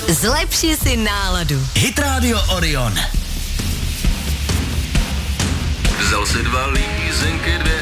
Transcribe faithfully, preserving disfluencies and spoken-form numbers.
Zlepši si náladu. Hit Radio Orion. Vzal si dva lízenky, dvě